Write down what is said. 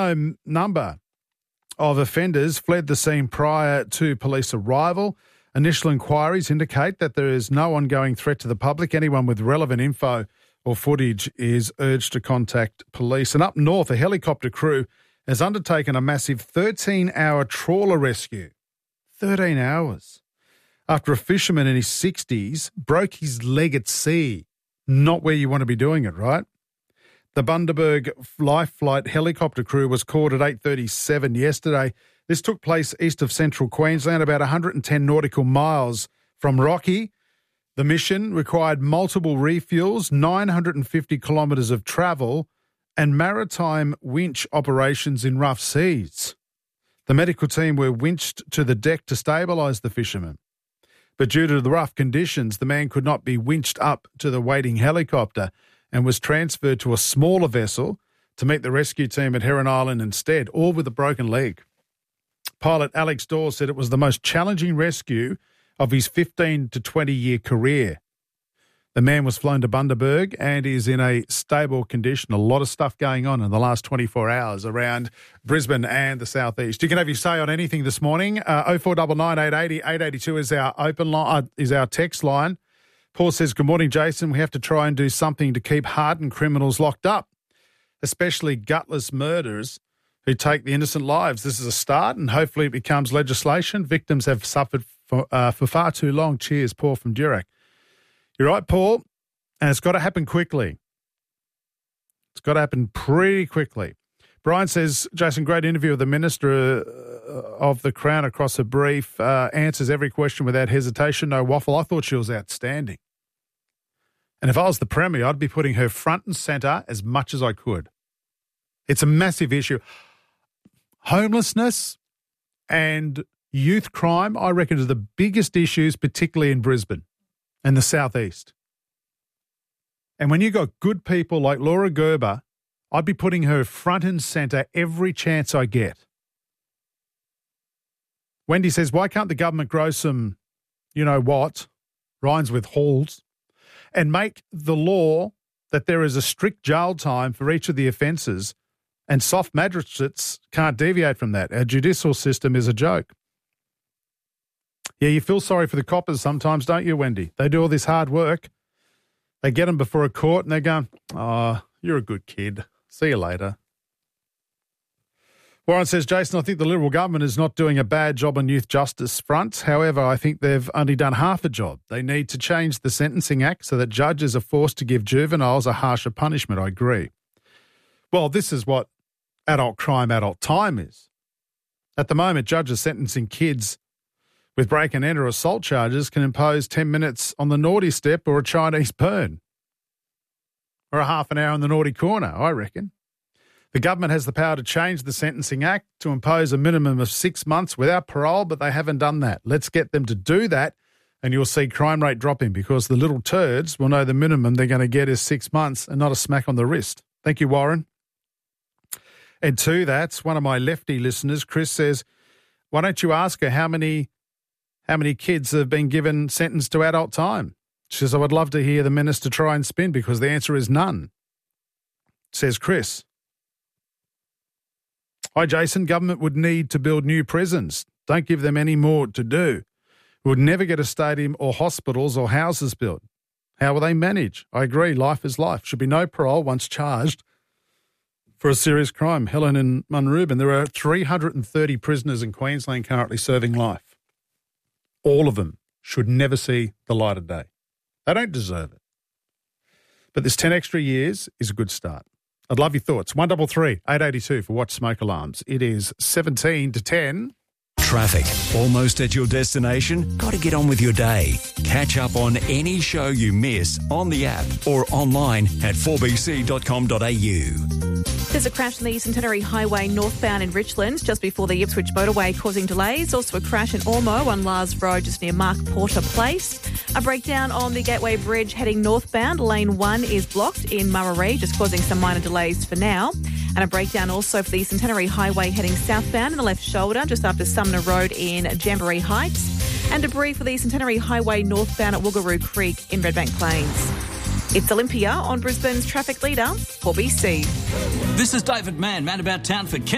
unknown number of offenders fled the scene prior to police arrival. Initial inquiries indicate that there is no ongoing threat to the public. Anyone with relevant info or footage is urged to contact police. And up north, a helicopter crew has undertaken a massive 13-hour trawler rescue. 13 hours. After a fisherman in his 60s broke his leg at sea. Not where you want to be doing it, right? The Bundaberg Life Flight helicopter crew was called at 8:37 yesterday. This took place east of central Queensland, about 110 nautical miles from Rocky. The mission required multiple refuels, 950 kilometres of travel, and maritime winch operations in rough seas. The medical team were winched to the deck to stabilise the fisherman. But due to the rough conditions, the man could not be winched up to the waiting helicopter and was transferred to a smaller vessel to meet the rescue team at Heron Island instead, all with a broken leg. Pilot Alex Dawes said it was the most challenging rescue of his 15 to 20-year career. The man was flown to Bundaberg and is in a stable condition. A lot of stuff going on in the last 24 hours around Brisbane and the southeast. You can have your say on anything this morning. 0499 880 882 is our open line, is our text line. Paul says, good morning, Jason. We have to try and do something to keep hardened criminals locked up, especially gutless murderers who take the innocent lives. This is a start and hopefully it becomes legislation. Victims have suffered for far too long. Cheers, Paul from Durack. You're right, Paul, and it's got to happen quickly. It's got to happen pretty quickly. Brian says, Jason, great interview with the Minister of the Crown across a brief. Answers every question without hesitation, no waffle. I thought she was outstanding. And if I was the Premier, I'd be putting her front and centre as much as I could. It's a massive issue. Homelessness and youth crime, I reckon, are the biggest issues, particularly in Brisbane and the southeast. And when you got good people like Laura Gerber, I'd be putting her front and centre every chance I get. Wendy says, why can't the government grow some, you know what, rhymes with halls, and make the law that there is a strict jail time for each of the offences and soft magistrates can't deviate from that? Our judicial system is a joke. Yeah, you feel sorry for the coppers sometimes, don't you, Wendy? They do all this hard work. They get them before a court and they're going, oh, you're a good kid. See you later. Warren says, Jason, I think the Liberal government is not doing a bad job on youth justice front. However, I think they've only done half a job. They need to change the Sentencing Act so that judges are forced to give juveniles a harsher punishment. I agree. Well, this is what adult crime, adult time is. At the moment, judges sentencing kids with break and enter assault charges can impose 10 minutes on the naughty step or a Chinese burn. Or a half an hour in the naughty corner, I reckon. The government has the power to change the Sentencing Act to impose a minimum of 6 months without parole, but they haven't done that. Let's get them to do that and you'll see crime rate dropping because the little turds will know the minimum they're going to get is 6 months and not a smack on the wrist. Thank you, Warren. And to that, one of my lefty listeners, Chris, says, why don't you ask her how many kids have been given sentenced to adult time? She says, I would love to hear the minister try and spin because the answer is none, says Chris. Hi, Jason. Government would need to build new prisons. Don't give them any more to do. We would never get a stadium or hospitals or houses built. How will they manage? I agree. Life is life. Should be no parole once charged for a serious crime. Helen and Munrooban, there are 330 prisoners in Queensland currently serving life. All of them should never see the light of day. They don't deserve it. But this 10 extra years is a good start. I'd love your thoughts. 133 882 for Watch Smoke Alarms. It is 17 to 10. Traffic. Almost at your destination? Got to get on with your day. Catch up on any show you miss on the app or online at 4bc.com.au. There's a crash on the Centenary Highway northbound in Richland just before the Ipswich motorway causing delays. Also a crash in Ormeau on Lars Road just near Mark Porter Place. A breakdown on the Gateway Bridge heading northbound. Lane 1 is blocked in Murray, just causing some minor delays for now. And a breakdown also for the Centenary Highway heading southbound in the left shoulder just after Sumner Road in Jamboree Heights. And debris for the Centenary Highway northbound at Woogaroo Creek in Redbank Plains. It's Olympia on Brisbane's traffic leader, 4BC. This is David Mann about town for Kim.